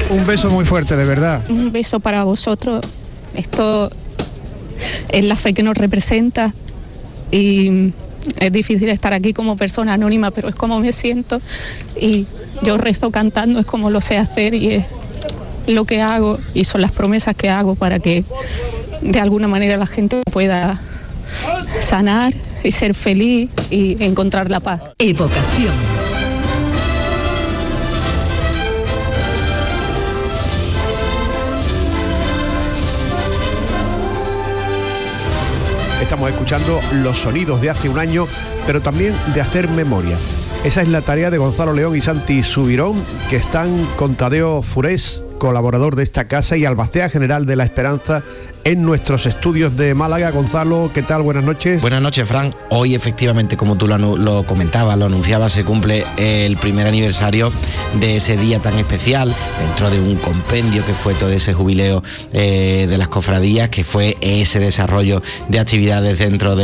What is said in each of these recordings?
Un beso muy fuerte, de verdad. Un beso para vosotros. Esto es la fe que nos representa y es difícil estar aquí como persona anónima, pero es como me siento y yo rezo cantando, es como lo sé hacer y es lo que hago y son las promesas que hago para que de alguna manera la gente pueda sanar y ser feliz y encontrar la paz. Evocación. Estamos escuchando los sonidos de hace un año, pero también de hacer memoria. Esa es la tarea de Gonzalo León y Santi Subirón, que están con Tadeo Furés, colaborador de esta casa y albacea general de La Esperanza, en nuestros estudios de Málaga. Gonzalo, ¿qué tal? Buenas noches. Buenas noches, Fran. Hoy, efectivamente, como tú lo comentabas, lo anunciabas, se cumple el primer aniversario de ese día tan especial, dentro de un compendio que fue todo ese jubileo de las cofradías, que fue ese desarrollo de actividades dentro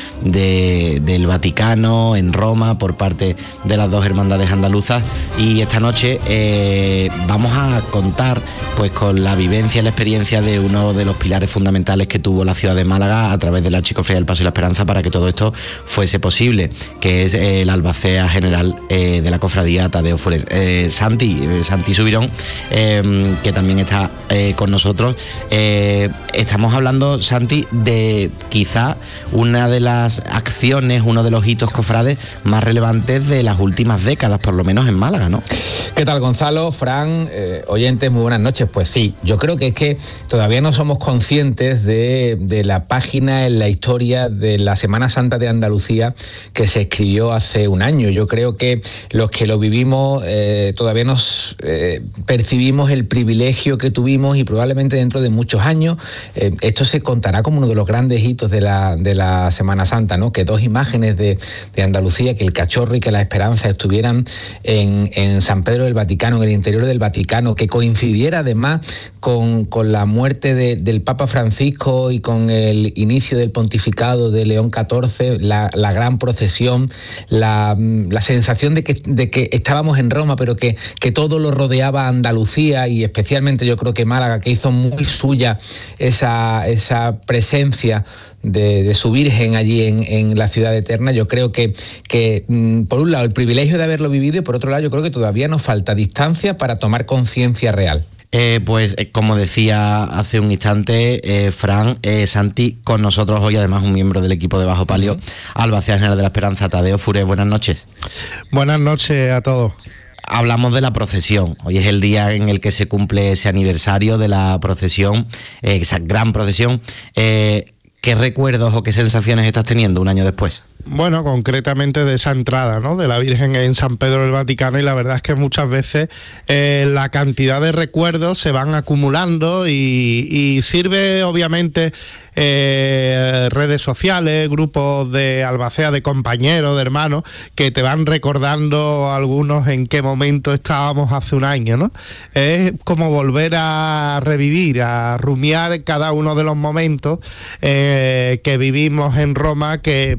del Vaticano, en Roma, por parte de las dos hermandades andaluzas. Y esta noche vamos a contar pues con la vivencia y la experiencia de uno de los pilares fundamentales que tuvo la ciudad de Málaga a través de la Archicofradía del Paso y la Esperanza para que todo esto fuese posible, que es el albacea general de la cofradía, Tadeo Furés. Santi Subirón, que también está con nosotros. Estamos hablando, Santi, de quizá una de las acciones, uno de los hitos cofrades más relevantes de las últimas décadas, por lo menos en Málaga, ¿no? ¿Qué tal, Gonzalo, Fran, oyentes? Muy buenas noches. Pues sí, yo creo que es que todavía no somos conscientes de la página en la historia de la Semana Santa de Andalucía que se escribió hace un año. Yo creo que los que lo vivimos todavía nos percibimos el privilegio que tuvimos y probablemente dentro de muchos años esto se contará como uno de los grandes hitos de la Semana Santa, ¿no? Que dos imágenes de Andalucía, que el Cachorro y que la Esperanza estuvieran en San Pedro del Vaticano, en el interior del Vaticano, que coincidiera además con la muerte del Papa Francisco y con el inicio del pontificado de León XIV, la gran procesión, la sensación de que estábamos en Roma, pero que todo lo rodeaba Andalucía, y especialmente yo creo que Málaga, que hizo muy suya esa presencia de su Virgen allí en la ciudad eterna. Yo creo que por un lado el privilegio de haberlo vivido y por otro lado yo creo que todavía nos falta distancia para tomar conciencia real. Como decía hace un instante, Fran, Santi, con nosotros hoy además un miembro del equipo de Bajo Palio, albacea general de la Esperanza, Tadeo Furés. Buenas noches. Buenas noches a todos. Hablamos de la procesión. Hoy es el día en el que se cumple ese aniversario de la procesión, esa gran procesión. ¿Qué recuerdos o qué sensaciones estás teniendo un año después? Bueno, concretamente de esa entrada, ¿no?, de la Virgen en San Pedro del Vaticano, y la verdad es que muchas veces la cantidad de recuerdos se van acumulando y sirve obviamente redes sociales, grupos de albacea, de compañeros, de hermanos, que te van recordando algunos en qué momento estábamos hace un año, ¿no? Es como volver a revivir, a rumiar cada uno de los momentos que vivimos en Roma, que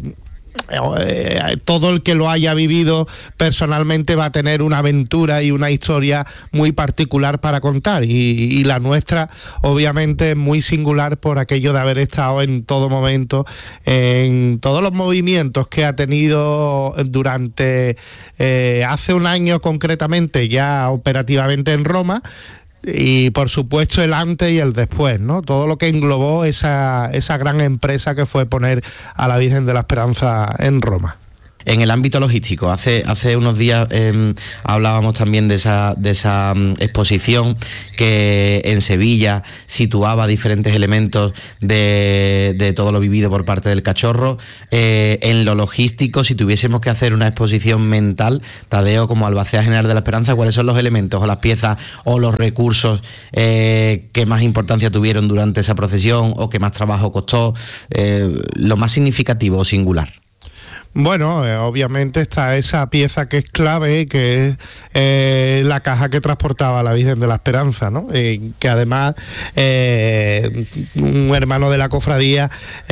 todo el que lo haya vivido personalmente va a tener una aventura y una historia muy particular para contar, y la nuestra obviamente es muy singular por aquello de haber estado en todo momento, en todos los movimientos que ha tenido durante hace un año concretamente, ya operativamente en Roma, y por supuesto el antes y el después, ¿no? Todo lo que englobó esa gran empresa que fue poner a la Virgen de la Esperanza en Roma. En el ámbito logístico, hace unos días hablábamos también de esa exposición que en Sevilla situaba diferentes elementos de todo lo vivido por parte del Cachorro. En lo logístico, si tuviésemos que hacer una exposición mental, Tadeo, como albacea general de la Esperanza, ¿cuáles son los elementos o las piezas o los recursos que más importancia tuvieron durante esa procesión o que más trabajo costó, lo más significativo o singular? Bueno, obviamente está esa pieza que es clave, que es la caja que transportaba la Virgen de la Esperanza, ¿no? Que además un hermano de la cofradía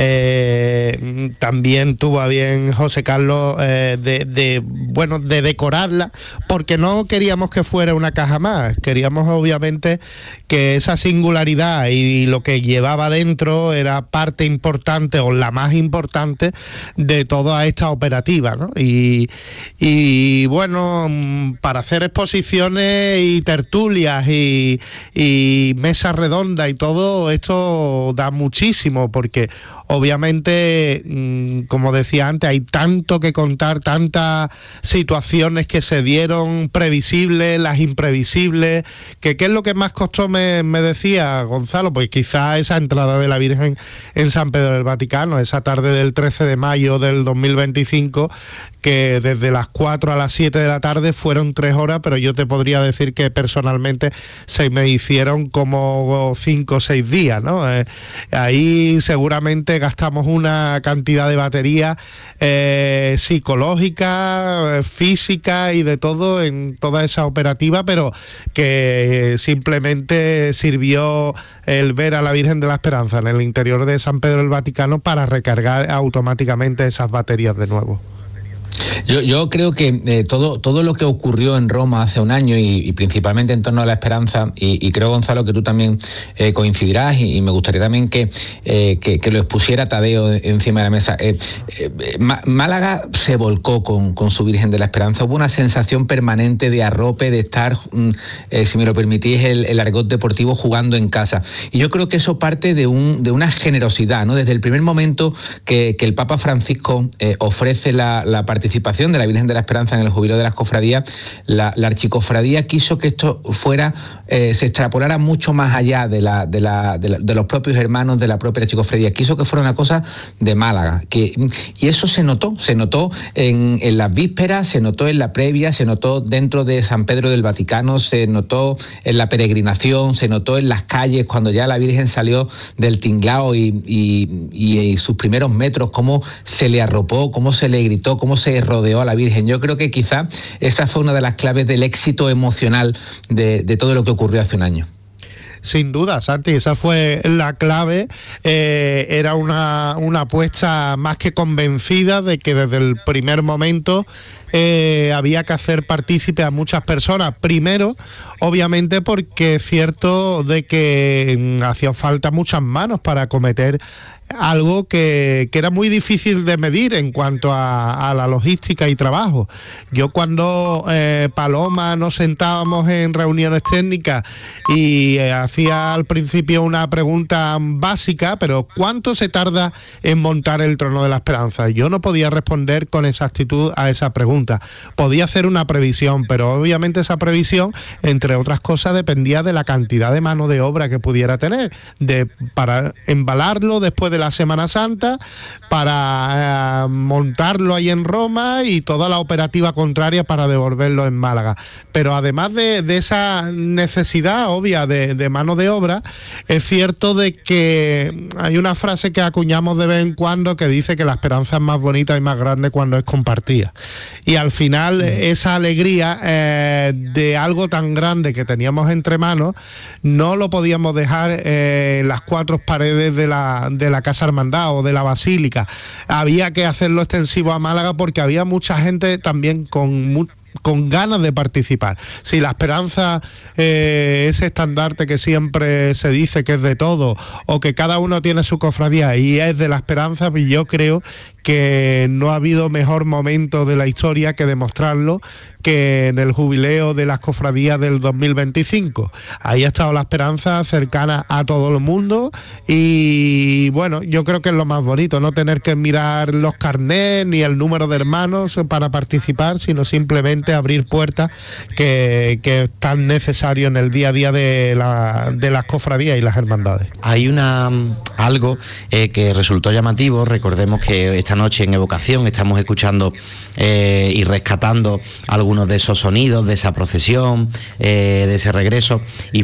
también tuvo a bien, José Carlos, de decorarla, porque no queríamos que fuera una caja más, queríamos obviamente que esa singularidad y lo que llevaba dentro era parte importante o la más importante de toda esta operativa, ¿no? Y bueno, para hacer exposiciones y tertulias y mesas redondas y todo esto da muchísimo, porque obviamente, como decía antes, hay tanto que contar, tantas situaciones que se dieron previsibles, las imprevisibles, que ¿qué es lo que más costó? Me decía Gonzalo, pues quizá esa entrada de la Virgen en San Pedro del Vaticano, esa tarde del 13 de mayo del 2025, que desde las 4 a las 7 de la tarde fueron 3 horas, pero yo te podría decir que personalmente se me hicieron como 5 o 6 días, ¿no? Ahí seguramente gastamos una cantidad de batería psicológica, física y de todo en toda esa operativa, pero que simplemente sirvió el ver a la Virgen de la Esperanza en el interior de San Pedro del Vaticano para recargar automáticamente esas baterías de nuevo. Yo creo que todo lo que ocurrió en Roma hace un año y principalmente en torno a la esperanza, y creo, Gonzalo, que tú también coincidirás, y me gustaría también que lo expusiera Tadeo encima de la mesa. Málaga se volcó con su Virgen de la Esperanza. Hubo una sensación permanente de arrope, de estar, si me lo permitís, el argot deportivo, jugando en casa. Y yo creo que eso parte de una generosidad, ¿no? Desde el primer momento que el Papa Francisco ofrece la participación de la Virgen de la Esperanza en el jubileo de las cofradías, la archicofradía quiso que esto fuera, se extrapolara mucho más allá de los propios hermanos de la propia archicofradía. Quiso que fuera una cosa de Málaga, y eso se notó en las vísperas, se notó en la previa, se notó dentro de San Pedro del Vaticano, se notó en la peregrinación, se notó en las calles cuando ya la Virgen salió del tinglao y sus primeros metros, cómo se le arropó, cómo se le gritó, cómo se rodeó a la Virgen. Yo creo que quizá esta fue una de las claves del éxito emocional de todo lo que ocurrió hace un año. Sin duda, Santi, esa fue la clave. Era una apuesta más que convencida de que desde el primer momento había que hacer partícipe a muchas personas. Primero, obviamente, porque es cierto de que hacían falta muchas manos para acometer algo que era muy difícil de medir en cuanto a la logística y trabajo. Yo cuando Paloma nos sentábamos en reuniones técnicas y hacía al principio una pregunta básica, pero ¿cuánto se tarda en montar el Trono de la Esperanza? Yo no podía responder con exactitud a esa pregunta. Podía hacer una previsión, pero obviamente esa previsión, entre otras cosas, dependía de la cantidad de mano de obra que pudiera tener, para embalarlo después de la Semana Santa, para montarlo ahí en Roma y toda la operativa contraria para devolverlo en Málaga. Pero además de esa necesidad obvia de mano de obra, es cierto de que hay una frase que acuñamos de vez en cuando que dice que la esperanza es más bonita y más grande cuando es compartida. Y al final esa alegría de algo tan grande que teníamos entre manos no lo podíamos dejar en las 4 paredes de la Casa Hermandad o de la Basílica. Había que hacerlo extensivo a Málaga porque había mucha gente también con ganas de participar. Si la esperanza, ese estandarte que siempre se dice que es de todo, o que cada uno tiene su cofradía y es de la esperanza, pues yo creo que no ha habido mejor momento de la historia que demostrarlo que en el jubileo de las cofradías del 2025. Ahí ha estado la esperanza cercana a todo el mundo y bueno, yo creo que es lo más bonito, no tener que mirar los carnets ni el número de hermanos para participar, sino simplemente abrir puertas que es tan necesario en el día a día de las cofradías y las hermandades. Hay algo que resultó llamativo. Recordemos que esta noche en Evocación estamos escuchando y rescatando algunos de esos sonidos, de esa procesión, de ese regreso, y